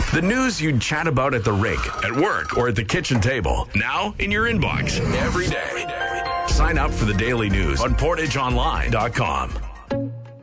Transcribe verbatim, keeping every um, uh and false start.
The news you'd chat about at the rink, at work, or at the kitchen table. Now in your inbox every day. Sign up for the daily news on portage online dot com.